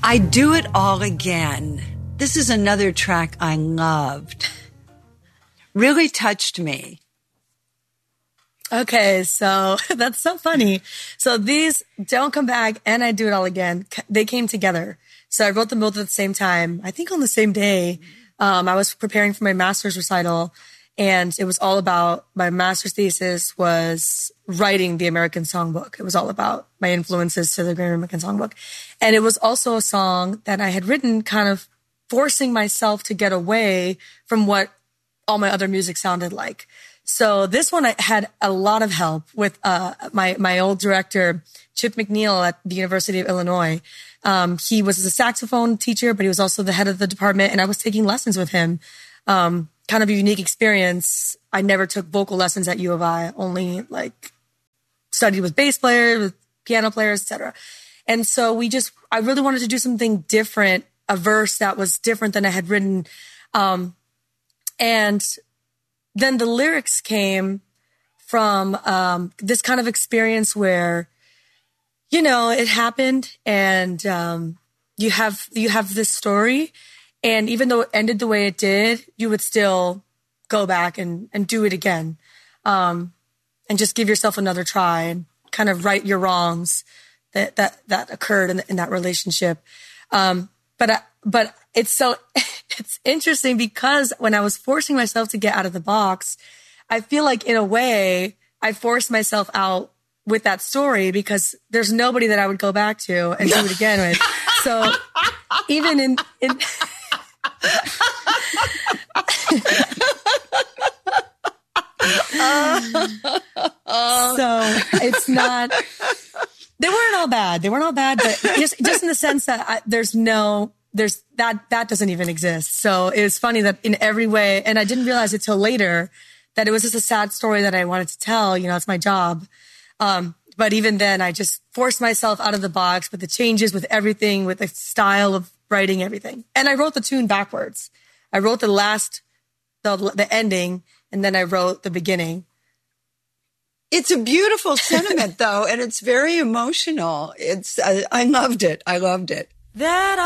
I Do It All Again. This is another track I loved. Really touched me. Okay, so that's so funny. So these Don't Come Back and I Do It All Again, they came together. So I wrote them both at the same time, I think on the same day. I was preparing for my master's recital, and it was all about, my master's thesis was writing the American Songbook. It was all about my influences to the Great American Songbook. And it was also a song that I had written kind of forcing myself to get away from what all my other music sounded like. So this one, I had a lot of help with my old director, Chip McNeil at the University of Illinois. He was a saxophone teacher, but he was also the head of the department, and I was taking lessons with him. Kind of a unique experience. I never took vocal lessons at U of I, only like studied with bass players, with piano players, etc. And so I really wanted to do something different, a verse that was different than I had written. And then the lyrics came from this kind of experience where, you know, it happened, and you have this story, and even though it ended the way it did, you would still go back and do it again, and just give yourself another try and kind of right your wrongs that occurred in that relationship. But it's it's interesting because when I was forcing myself to get out of the box, I feel like in a way I forced myself out with that story because there's nobody that I would go back to and do it again with. So even in so it's not, they weren't all bad, but just in the sense that that doesn't even exist. So it was funny that in every way, and I didn't realize it till later that it was just a sad story that I wanted to tell. You know, it's my job. But even then, I just forced myself out of the box with the changes, with everything, with the style of writing everything. And I wrote the tune backwards. I wrote the ending, and then I wrote the beginning. It's a beautiful sentiment, though, and it's very emotional. I loved it. That